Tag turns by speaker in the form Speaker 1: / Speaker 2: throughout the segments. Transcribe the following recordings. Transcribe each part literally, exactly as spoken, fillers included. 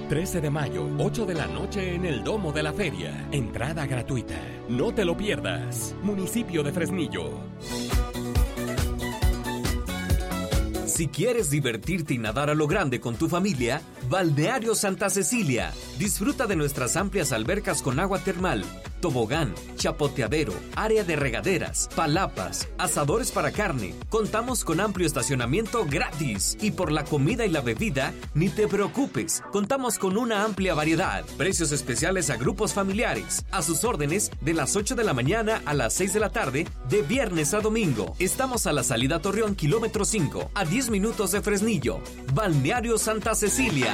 Speaker 1: trece de mayo, ocho de la noche en el Domo de la Feria. Entrada gratuita. No te lo pierdas. Municipio de Fresnillo.
Speaker 2: Si quieres divertirte y nadar a lo grande con tu familia, Balneario Santa Cecilia. Disfruta de nuestras amplias albercas con agua termal, tobogán, chapoteadero, área de regaderas, palapas, asadores para carne. Contamos con amplio estacionamiento gratis. Y por la comida y la bebida, ni te preocupes. Contamos con una amplia variedad. Precios especiales a grupos familiares. A sus órdenes de las ocho de la mañana a las seis de la tarde, de viernes a domingo. Estamos a la salida Torreón, kilómetro cinco, a diez minutos de Fresnillo. Balneario Santa Cecilia.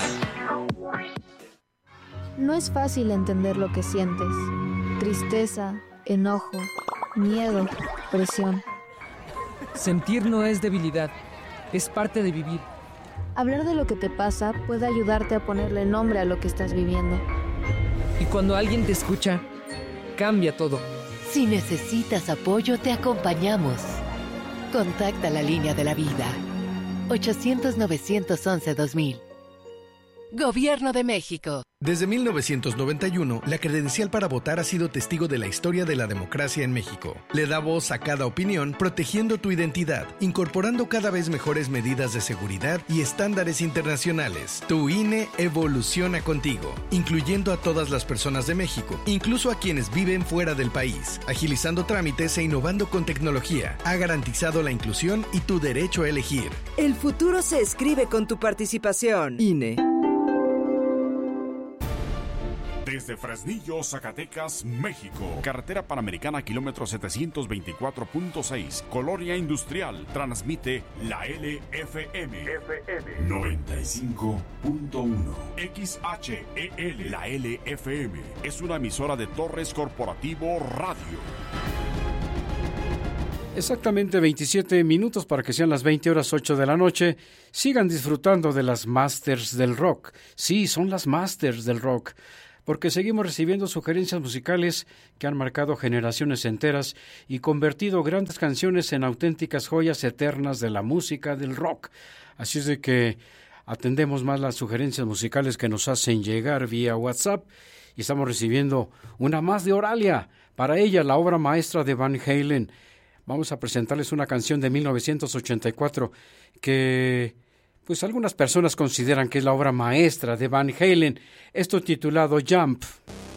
Speaker 3: No es fácil entender lo que sientes. Tristeza, enojo, miedo, presión.
Speaker 4: Sentir no es debilidad, es parte de vivir.
Speaker 3: Hablar de lo que te pasa puede ayudarte a ponerle nombre a lo que estás viviendo.
Speaker 4: Y cuando alguien te escucha, cambia todo.
Speaker 5: Si necesitas apoyo, te acompañamos. Contacta la línea de la vida. ochocientos, novecientos once, dos mil. Gobierno de México.
Speaker 6: Desde mil novecientos noventa y uno, la credencial para votar ha sido testigo de la historia de la democracia en México. Le da voz a cada opinión, protegiendo tu identidad, incorporando cada vez mejores medidas de seguridad y estándares internacionales. Tu I N E evoluciona contigo, incluyendo a todas las personas de México, incluso a quienes viven fuera del país. Agilizando trámites e innovando con tecnología, ha garantizado la inclusión y tu derecho a elegir.
Speaker 7: El futuro se escribe con tu participación. I N E.
Speaker 8: Desde Fresnillo, Zacatecas, México. Carretera Panamericana, kilómetro setecientos veinticuatro punto seis. Colonia Industrial. Transmite la L F M. F M noventa y cinco punto uno. X H E L. La L F M. Es una emisora de Torres Corporativo Radio.
Speaker 9: Exactamente veintisiete minutos para que sean las veinte horas ocho de la noche. Sigan disfrutando de las Masters del Rock. Sí, son las Masters del Rock. Porque seguimos recibiendo sugerencias musicales que han marcado generaciones enteras y convertido grandes canciones en auténticas joyas eternas de la música del rock. Así es de que atendemos más las sugerencias musicales que nos hacen llegar vía WhatsApp y estamos recibiendo una más de Oralia. Para ella, la obra maestra de Van Halen. Vamos a presentarles una canción de mil novecientos ochenta y cuatro que... pues algunas personas consideran que es la obra maestra de Van Halen, esto titulado Jump.